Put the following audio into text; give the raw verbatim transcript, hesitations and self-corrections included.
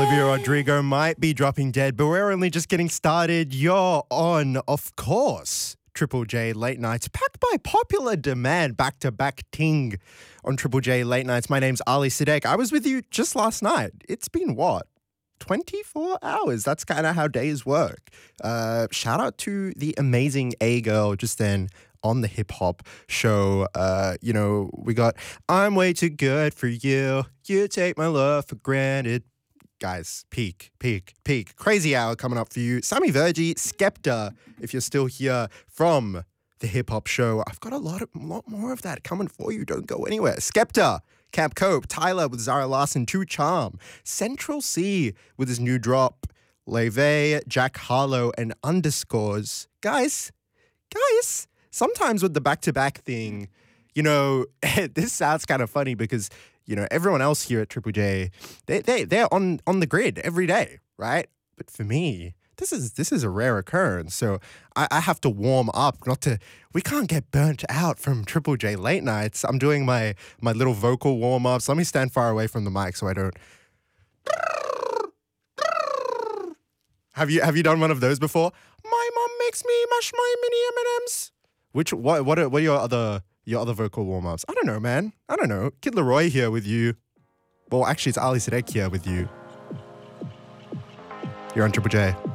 Olivia Rodrigo might be dropping dead, but we're only just getting started. You're on, of course, Triple J Late Nights, packed by popular demand, back-to-back ting on Triple J Late Nights. My name's Ali Sidek. I was with you just last night. It's been what? twenty-four hours. That's kind of how days work. Uh, shout out to the amazing A-Girl just then on the hip-hop show. Uh, you know, we got I'm way too good for you. You take my love for granted. Guys, peak, peak, peak. Crazy hour coming up for you. Sammy Virgie, Skepta, if you're still here from the hip-hop show. I've got a lot, of, lot more of that coming for you. Don't go anywhere. Skepta, Camp Cope, Tyler with Zara Larson, Two Charm, Central C with his new drop, Leve, Jack Harlow, and Underscores. Guys, guys, sometimes with the back-to-back thing, you know, this sounds kind of funny because, you know, everyone else here at Triple J, they, they, they're on, on the grid every day, right? But for me, this is this is a rare occurrence. So I, I have to warm up, not to, we can't get burnt out from Triple J Late Nights. I'm doing my, my little vocal warm-ups. Let me stand far away from the mic so I don't. Have you have you done one of those before? My mom makes me mash my mini M and M's. Which what what are, what are your other your other vocal warm-ups? I don't know, man. I don't know. Kid Leroy here with you. Well, actually, it's Ali Sidek here with you. You're on Triple J.